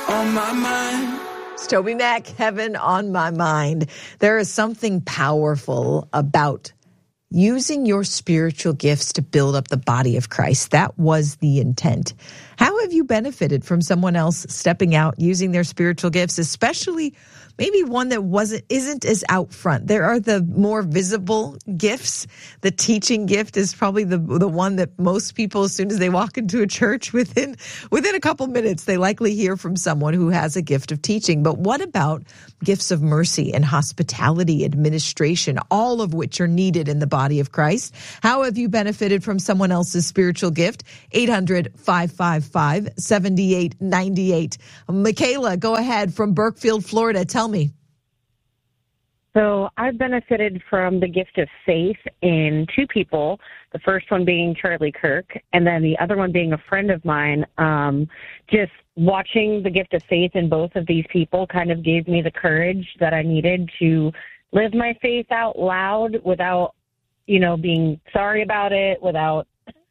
on my mind. It's Toby Mac, Heaven on My Mind. There is something powerful about using your spiritual gifts to build up the body of Christ. That was the intent. How have you benefited from someone else stepping out, using their spiritual gifts, especially maybe one that isn't as out front? There are the more visible gifts. The teaching gift is probably the one that most people, as soon as they walk into a church, within a couple minutes, they likely hear from someone who has a gift of teaching. But what about gifts of mercy and hospitality, administration, all of which are needed in the body of Christ? How have you benefited from someone else's spiritual gift? 800-555-7898. Michaela, go ahead from Burkefield, Florida. Tell me. So I've benefited from the gift of faith in two people, the first one being Charlie Kirk, and then the other one being a friend of mine. Just watching the gift of faith in both of these people kind of gave me the courage that I needed to live my faith out loud without, being sorry about it, without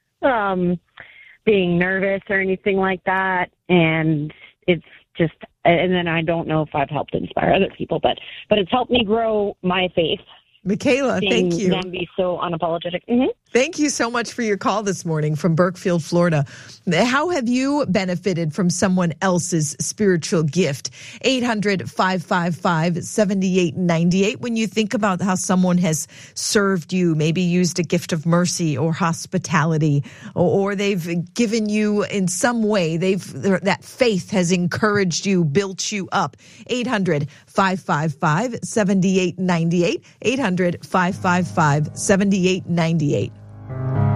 being nervous or anything like that. And it's just, and then I don't know if I've helped inspire other people, but it's helped me grow my faith. Michaela, thank you. Them be so unapologetic. Mm-hmm. Thank you so much for your call this morning from Burkefield, Florida. How have you benefited from someone else's spiritual gift? 800-555-7898. When you think about how someone has served you, maybe used a gift of mercy or hospitality, or they've given you in some way, that faith has encouraged you, built you up. 800-555-7898. 800-555-7898.